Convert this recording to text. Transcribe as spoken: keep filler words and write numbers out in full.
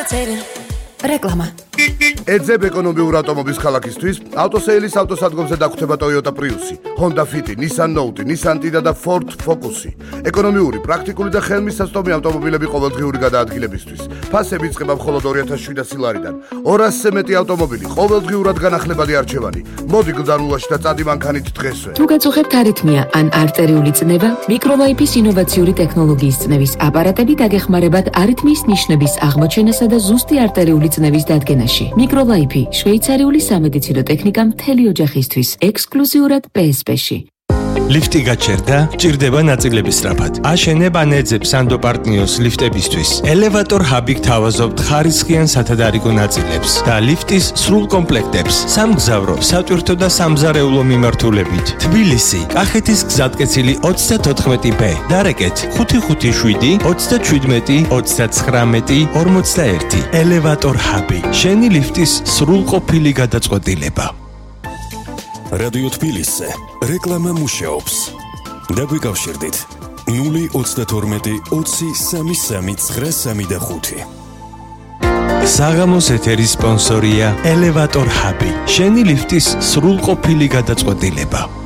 levitating. Reklama. ეძებ ეკონომიურ ავტომობილს ქალაქისთვის, ავტოსეილის ავტოსადგომზე დაგვხვდება Toyota Prius, Honda Fit, Nissan Note, Nissan Tiida და Ford Focus. ეკონომიური, პრაქტიკული და ხელმისაწვდომი ავტომობილები ყოველდღიური გადაადგილებისთვის. ფასები იწყება მხოლოდ ორი ათას შვიდასი ლარიდან. ორასზე მეტი ავტომობილი, ყოველდღიურად განახლებადი არჩევანი. მოდი გზარულაში და წადი მანქანით დღესვე. თუ გაწუხებთ არითმია ან არტერიული წნევა, მიკროლაიფის ინოვაციური ტექნოლოგიის წნევის აპარატები დაგეხმარებათ არითმიის ნიშნების აღმოჩენასა და ზუსტი არტერიული წნევის დადგენაში. მიკროლაიფი შვეიცარიული სამედიცინო ტექნიკა მთელი ოჯახისთვის, ექსკლუზიურად პე ეს პე-ში. ლიფტი გაჩერდა, ჭირდება ნაწილების სწრაფად. აშენებ ან ეძებ სანდო პარტნიოს ლიფტებისთვის. ელევატორ ჰაბი გთავაზობთ ხარისხიან სათადარიგო ნაწილებს და ლიფტის სრულ კომპლექტებს. სამგზავრო, სატვირთო და სამზარეულო მიმართულებით. თბილისი, კახეთის გზატკეცილი ოცდათოთხმეტი ბე. დარეკეთ ხუთი ხუთი შვიდი ოცდაჩვიდმეტი ოცდაცხრამეტი ორმოცდაერთი. ელევატორ ჰაბი. შენი ლიფტის სრულყოფილი გადაწყვეტილება. რადიო თბილისზე რეკლამა მუშაობს. დაგვიკავშირდით ნული ოცდათორმეტი ოცი სამი სამი ცხრა სამი და ხუთი. საღამოს ეთერის სპონსორია ელევატორ ჰაბი. შენი ლიფტის სრულყოფილი გადაწყვეტილება.